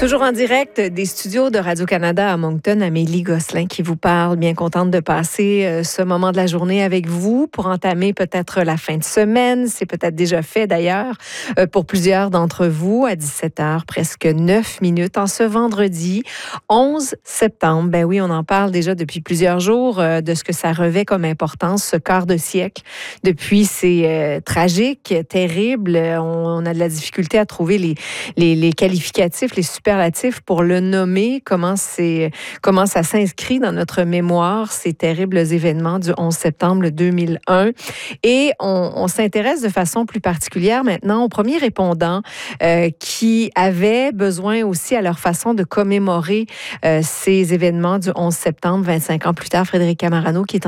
Toujours en direct des studios de Radio-Canada à Moncton, Amélie Gosselin qui vous parle. Bien contente de passer ce moment de la journée avec vous pour entamer peut-être la fin de semaine. C'est peut-être déjà fait d'ailleurs pour plusieurs d'entre vous à 17h, presque 9 minutes en ce vendredi 11 septembre. Ben oui, on en parle déjà depuis plusieurs jours de ce que ça revêt comme importance, ce quart de siècle. Depuis, c'est tragique, terrible. On a de la difficulté à trouver les qualificatifs, les superlatifs pour le nommer, comment ça s'inscrit dans notre mémoire, ces terribles événements du 11 septembre 2001. Et on s'intéresse de façon plus particulière maintenant aux premiers répondants qui avaient besoin aussi à leur façon de commémorer ces événements du 11 septembre, 25 ans plus tard. Frédéric Cammarano qui est